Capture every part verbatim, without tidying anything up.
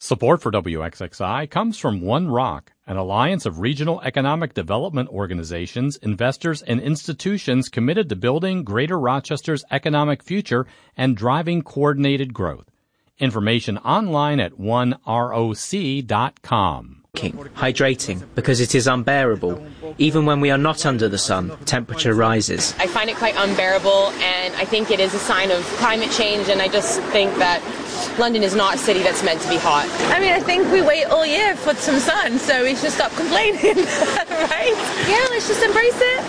Support for W X X I comes from One Rock, an alliance of regional economic development organizations, investors, and institutions committed to building Greater Rochester's economic future and driving coordinated growth. Information online at one roc dot com. Hydrating, because it is unbearable. Even when we are not under the sun, temperature rises. I find it quite unbearable, and I think it is a sign of climate change, and I just think that London is not a city that's meant to be hot. I mean, I think we wait all year for some sun, so we should stop complaining, right? Yeah, let's just embrace it.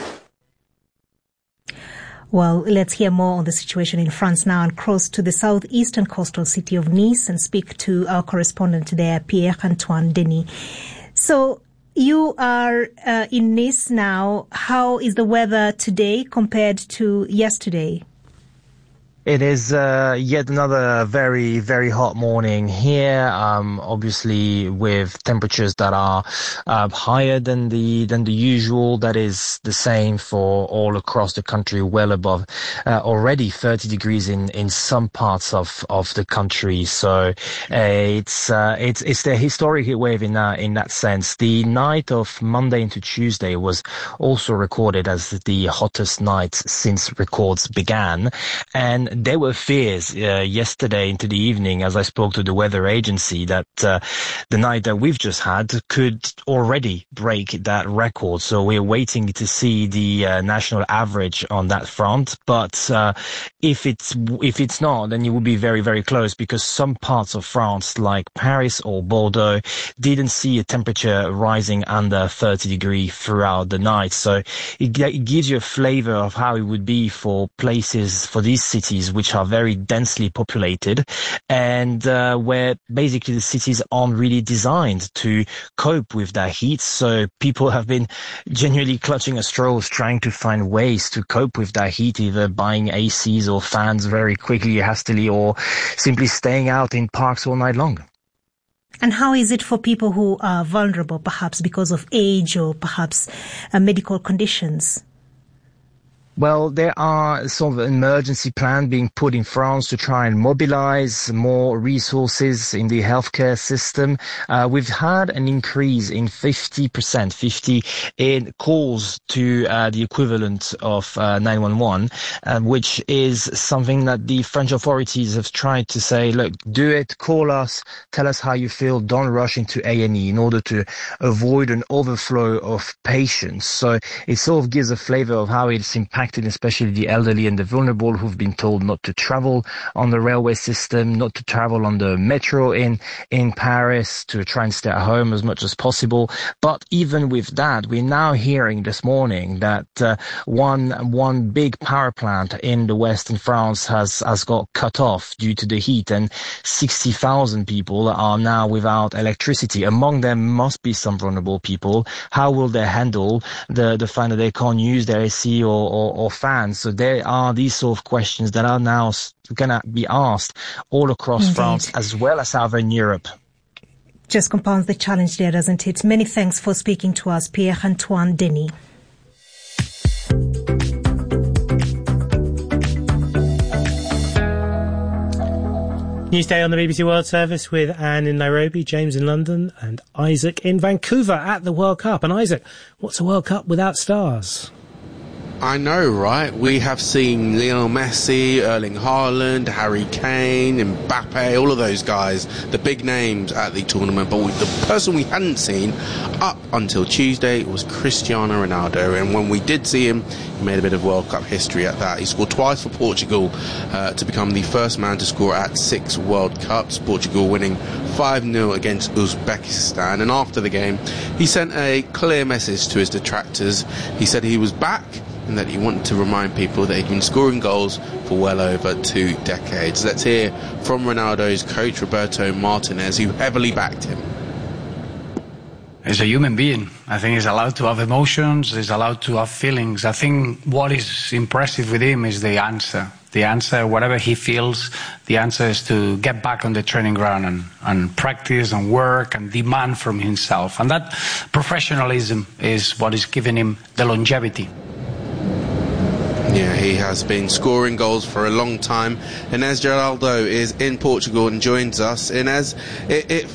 Well, let's hear more on the situation in France now and cross to the southeastern coastal city of Nice and speak to our correspondent there, Pierre-Antoine Denis. So you are uh, in Nice now. How is the weather today compared to yesterday? It is uh, yet another very, very hot morning here. Um, obviously, with temperatures that are uh, higher than the than the usual. That is the same for all across the country. Well above uh, already thirty degrees in, in some parts of, of the country. So uh, it's uh, it's it's the historic heat wave in that in that sense. The night of Monday into Tuesday was also recorded as the hottest night since records began, and there were fears uh, yesterday into the evening as I spoke to the weather agency that uh, the night that we've just had could already break that record. So we're waiting to see the uh, national average on that front. But uh, if it's if it's not, then it will be very, very close, because some parts of France, like Paris or Bordeaux, didn't see a temperature rising under thirty degrees throughout the night. So it, it gives you a flavor of how it would be for places, for these cities, which are very densely populated and uh, where basically the cities aren't really designed to cope with that heat. So people have been genuinely clutching at straws, trying to find ways to cope with that heat, either buying A Cs or fans very quickly, hastily, or simply staying out in parks all night long. And how is it for people who are vulnerable, perhaps because of age or perhaps uh, medical conditions? Well, there are sort of an emergency plan being put in France to try and mobilize more resources in the healthcare system. Uh, we've had an increase in fifty percent, fifty in calls to uh, the equivalent of uh, nine one one, uh, which is something that the French authorities have tried to say, look, do it, call us, tell us how you feel, don't rush into A and E, in order to avoid an overflow of patients. So it sort of gives a flavor of how it's impacted, especially the elderly and the vulnerable, who've been told not to travel on the railway system, not to travel on the metro in in Paris, to try and stay at home as much as possible. But even with that, we're now hearing this morning that uh, one one big power plant in the western France has has got cut off due to the heat, and sixty thousand people are now without electricity. Among them must be some vulnerable people. How will they handle the the fact that they can't use their A C or, or, or fans? So there are these sort of questions that are now going to be asked all across Indeed. France as well as Southern Europe. Just compounds the challenge there, doesn't it? Many thanks for speaking to us, Pierre-Antoine Denis. Newsday on the B B C World Service with Anne in Nairobi, James in London and Isaac in Vancouver at the World Cup. And Isaac, what's a World Cup without stars? I know, right? We have seen Lionel Messi, Erling Haaland, Harry Kane, Mbappe, all of those guys, the big names at the tournament. But we, the person we hadn't seen up until Tuesday was Cristiano Ronaldo. And when we did see him, he made a bit of World Cup history at that. He scored twice for Portugal uh, to become the first man to score at six World Cups. Portugal winning five nil against Uzbekistan. And after the game, he sent a clear message to his detractors. He said he was back, and that he wanted to remind people that he'd been scoring goals for well over two decades. Let's hear from Ronaldo's coach, Roberto Martinez, who heavily backed him. He's a human being. I think he's allowed to have emotions, he's allowed to have feelings. I think what is impressive with him is the answer. The answer, whatever he feels, the answer is to get back on the training ground and, and practice and work and demand from himself. And that professionalism is what is giving him the longevity. Yeah, he has been scoring goals for a long time. Inês Geraldo is in Portugal and joins us. Inês, it, it